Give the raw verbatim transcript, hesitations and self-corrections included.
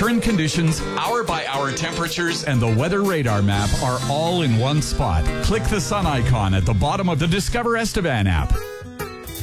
current conditions, hour-by-hour temperatures, and the weather radar map are all in one spot. Click the sun icon at the bottom of the Discover Estevan app.